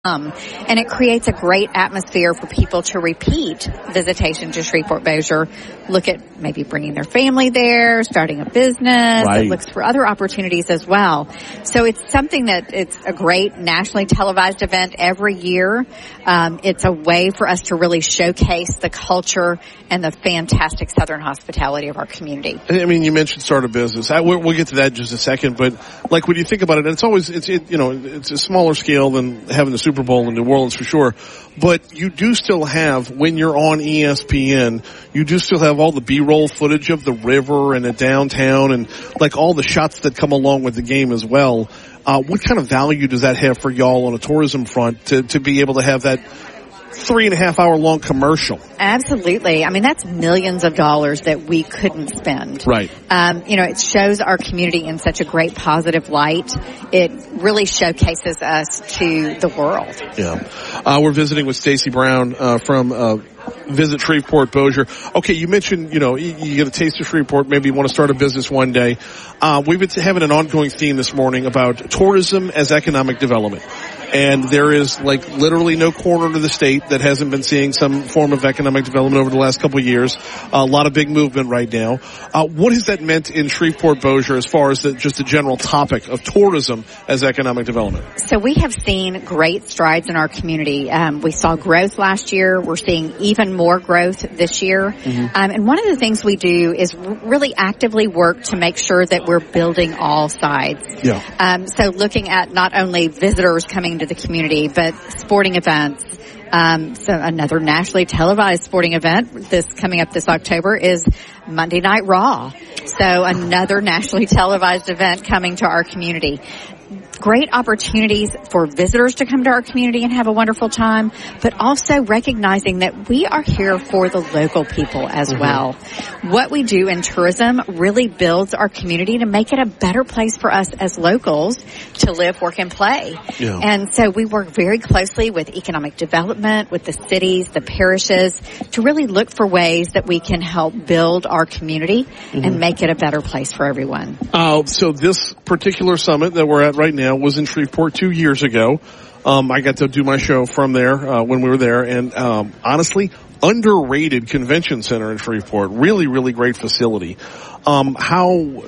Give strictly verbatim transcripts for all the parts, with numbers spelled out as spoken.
Um, and it creates a great atmosphere for people to repeat visitation to Shreveport Bossier, look at maybe bringing their family there, starting a business. Right. It looks for other opportunities as well. So it's something that it's a great nationally televised event every year. Um, it's a way for us to really showcase the culture and the fantastic Southern hospitality of our community. I mean, you mentioned start a business. I, we'll, we'll get to that in just a second, but like when you think about it, and it's always, it's, it, you know, it's a smaller scale than having the Super Bowl in New Orleans for sure, but you do still have, when you're on E S P N, you do still have all the B-roll footage of the river and the downtown and like all the shots that come along with the game as well. Uh, what kind of value does that have for y'all on a tourism front to, to be able to have that three and a half hour long commercial? Absolutely. I mean, that's millions of dollars that we couldn't spend. Right. Um, you know, it shows our community in such a great positive light. It really showcases us to the world. Yeah. Uh, we're visiting with Stacey Brown, uh, from, uh, Visit Shreveport Bossier. Okay, you mentioned, you know, you, you get a taste of Shreveport, maybe you want to start a business one day. Uh, we've been having an ongoing theme this morning about tourism as economic development. And there is like literally no corner of the state that hasn't been seeing some form of economic development over the last couple of years. A lot of big movement right now. Uh, what has that meant in Shreveport Bossier as far as the, just the general topic of tourism as economic development? So we have seen great strides in our community. Um, we saw growth last year. We're seeing even more growth this year. Mm-hmm. Um, and one of the things we do is really actively work to make sure that we're building all sides. Yeah. Um, so looking at not only visitors coming to the community, but sporting events. Um, so another nationally televised sporting event this coming up this October is Monday Night Raw. So another nationally televised event coming to our community. Great opportunities for visitors to come to our community and have a wonderful time, but also recognizing that we are here for the local people as mm-hmm. well. What we do in tourism really builds our community to make it a better place for us as locals to live, work, and play. Yeah. And so we work very closely with economic development, with the cities, the parishes, to really look for ways that we can help build our community mm-hmm. and make it a better place for everyone. Uh, so this particular summit that we're at right now was in Shreveport two years ago. Um, I got to do my show from there uh, when we were there, and um, honestly, underrated convention center in Shreveport. Really, really great facility. Um, how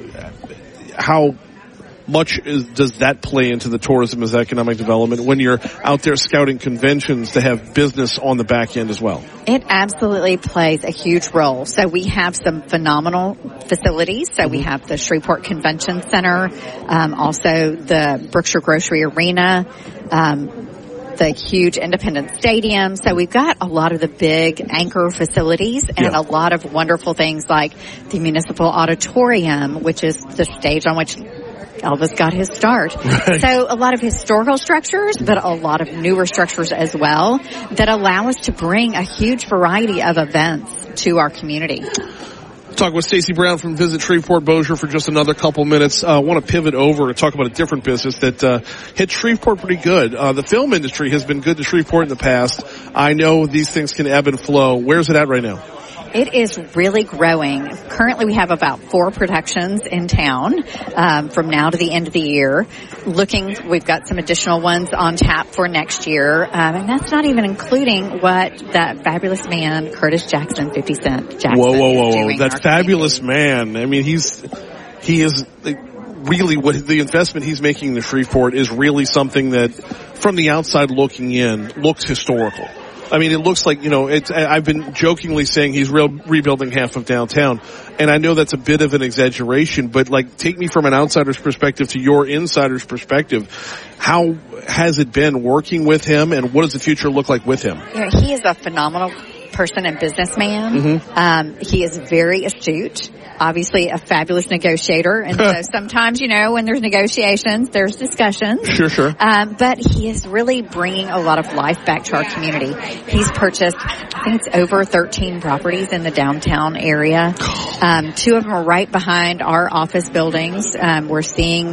how much is, does that play into the tourism as economic development when you're out there scouting conventions to have business on the back end as well? It absolutely plays a huge role. So we have some phenomenal facilities. So mm-hmm. we have the Shreveport Convention Center, um, also the Brookshire Grocery Arena, um, the huge Independence Stadium. So we've got a lot of the big anchor facilities and yeah. a lot of wonderful things like the Municipal Auditorium, which is the stage on which Elvis got his start. Right. So a lot of historical structures, but a lot of newer structures as well that allow us to bring a huge variety of events to our community. Talk with Stacey Brown from Visit Shreveport Bossier for just another couple minutes. I uh, want to pivot over and talk about a different business that uh, hit Shreveport pretty good. Uh, the film industry has been good to Shreveport in the past. I know these things can ebb and flow. Where's it at right now? It is really growing. Currently, we have about four productions in town um, from now to the end of the year. Looking, we've got some additional ones on tap for next year, um, and that's not even including what that fabulous man, Curtis Jackson, fifty Cent Jackson. Whoa, whoa, whoa, whoa! That fabulous man. I mean, he's he is really what the investment he's making in the Shreveport is really something that, from the outside looking in, looks historical. I mean, it looks like, you know, it's, I've been jokingly saying he's real, rebuilding half of downtown. And I know that's a bit of an exaggeration, but like, take me from an outsider's perspective to your insider's perspective. How has it been working with him, and what does the future look like with him? You know, he is a phenomenal person and businessman. Mm-hmm. Um, he is very astute. Obviously a fabulous negotiator, and so sometimes, you know, when there's negotiations, there's discussions. Sure, sure. Um, but he is really bringing a lot of life back to our community. He's purchased, I think it's over thirteen properties in the downtown area. Um, two of them are right behind our office buildings. Um, we're seeing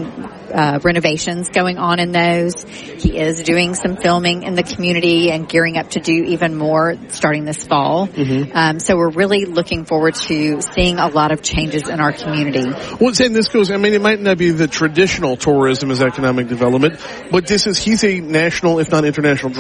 uh, renovations going on in those. He is doing some filming in the community and gearing up to do even more starting this fall. Mm-hmm. Um, so we're really looking forward to seeing a lot of changes in our community. Well, and this goes, I mean, it might not be the traditional tourism as economic development, but this is, he's a national, if not international